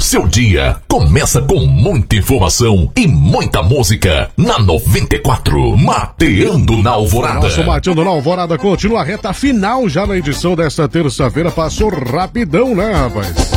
seu dia começa com muita informação e muita música na 94, Mateando na Alvorada. Nosso Mateando na Alvorada continua a reta final já na edição desta terça-feira. Passou rapidão, né, rapaz?